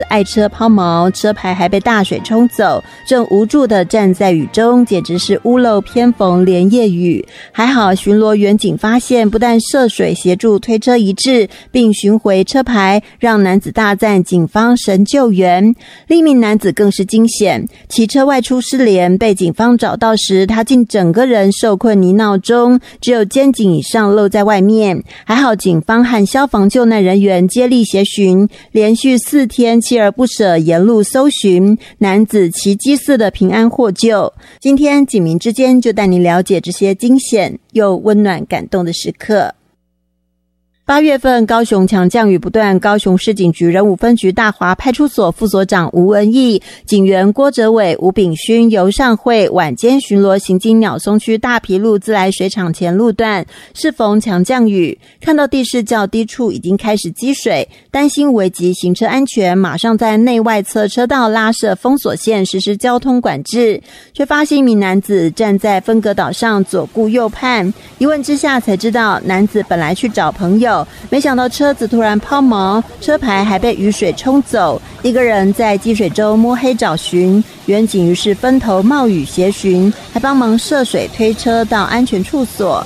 爱车抛锚，车牌还被大水冲走，正无助地站在雨中，简直是屋漏偏逢连夜雨。还好巡逻员警发现，不但涉水协助推车移至，并寻回车牌，让男子大赞警方神救援。另一名男子更是惊险，骑车外出失联，被警方找到时，他竟整个人受困泥淖中，只有肩颈以上露在外面。还好警方和消防救难人员接力协寻，连续4天锲而不舍沿路搜寻，男子奇迹似的平安获救。今天警民之间就带您了解这些惊险又温暖感动的时刻。8月份高雄强降雨不断，高雄市警局仁武分局大华派出所副所长吴文义、警员郭哲伟、吴炳勋、尤尚慧晚间巡逻行经鸟松区大埤路自来水厂前路段，适逢强降雨，看到地势较低处已经开始积水，担心危及行车安全，马上在内外侧车道拉设封锁线实施交通管制，却发现一名男子站在分隔岛上左顾右盼，一问之下才知道男子本来去找朋友，没想到车子突然抛锚，车牌还被雨水冲走，一个人在积水中摸黑找寻，员警于是分头冒雨协寻，还帮忙涉水推车到安全处所。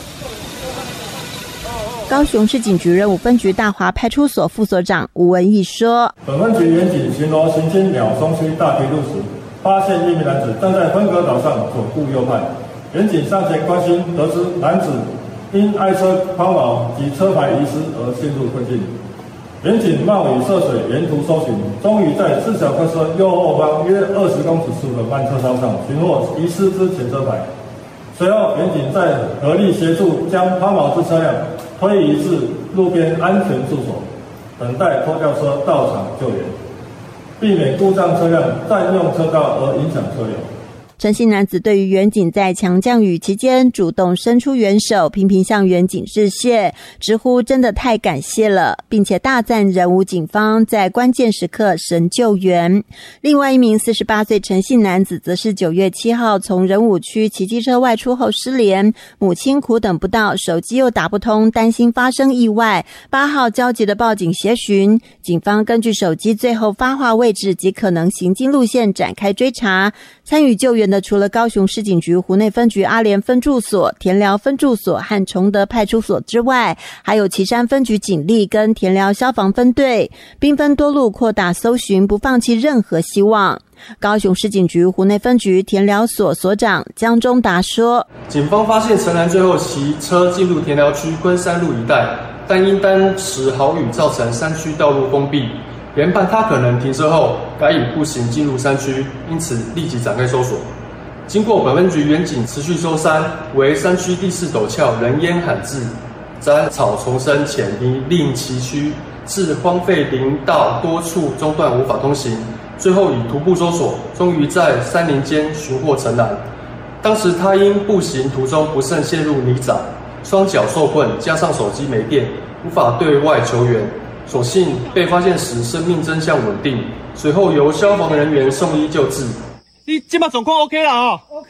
高雄市警局仁武分局大华派出所副所长吴文义说， 本分局员警巡逻行经鸟松区大埤路时，发现一名男子站在分隔岛上左顾右盼，员警上前关心，得知男子因爱车抛锚及车牌遗失而陷入困境，员警冒雨涉水沿途搜寻，终于在4小客车右后方约20公尺处的慢车道上寻获遗失之前车牌。随后，员警在合力协助将抛锚之车辆推移至路边安全处所，等待拖吊车到场救援，避免故障车辆占用车道而影响车流。 陈姓男子对于员警在强降雨期间主动伸出援手，频频向员警致谢，直呼真的太感谢了，并且大赞仁武警方在关键时刻神救援。另外一名48岁陈姓男子则是9月7号从仁武区骑机车外出后失联，母亲苦等不到，手机又打不通，担心发生意外，8号焦急的报警协寻，警方根据手机最后发话位置及可能行经路线展开追查。参与救援的除了高雄市警局湖内分局阿联分驻所、田寮分驻所和崇德派出所之外，还有旗山分局警力跟田寮消防分队，兵分多路扩大搜寻，不放弃任何希望。高雄市警局湖内分局田寮所所长江中达说， 警方发现陈男最后骑车进入田寮区昆山路一带，但因当时豪雨造成山区道路封闭，研判他可能停车后改以步行进入山区，因此立即展开搜索。经过本分局员警持续搜山，为山区第4陡峭人烟罕至，杂草丛生且令其区致荒废林道多处中断无法通行，最后以徒步搜索，终于在山林间寻获陈男。当时他因步行途中不慎陷入泥沼，双脚受困，加上手机没电，无法对外求援，所幸被发现时生命真相稳定，随后由消防人员送医救治。 你现在状况 OK 了哦 ？OK。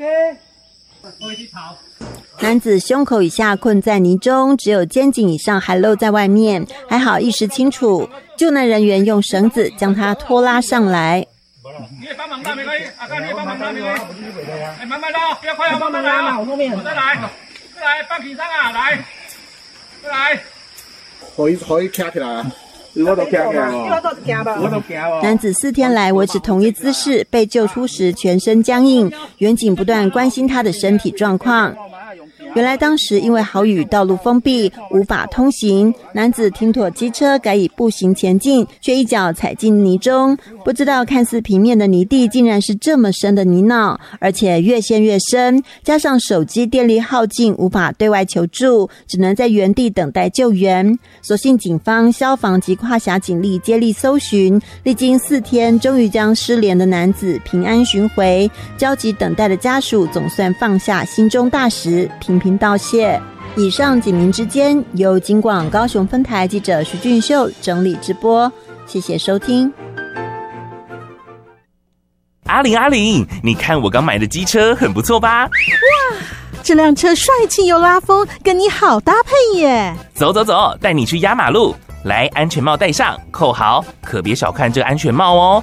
男子胸口以下困在泥中，只有肩颈以上还露在外面，还好意识清楚，救难人员用绳子将他拖拉上来。 你也帮忙大没关系，阿哥你也帮忙大没关系。哎，慢慢的，不要快啊，慢慢来啊，我再来，放平上啊，来，再来。 可以站起来啊。我都行了， 男子4天来维持同一姿势，被救出时全身僵硬，员警不断关心他的身体状况。原来当时因为豪雨，道路封闭，无法通行，男子停妥机车，改以步行前进，却一脚踩进泥中。不知道看似平面的泥地竟然是这么深的泥淖，而且越陷越深，加上手机电力耗尽，无法对外求助，只能在原地等待救援。所幸警方、消防及跨辖警力接力搜寻，历经4天，终于将失联的男子平安寻回。焦急等待的家属总算放下心中大石，频频道谢。以上警民之间由警广高雄分台记者徐俊秀整理直播，谢谢收听。 阿玲，你看我刚买的机车很不错吧？ 哇，这辆车帅气又拉风，跟你好搭配耶！ 走，带你去压马路。来，安全帽戴上，扣好，可别小看这安全帽哦。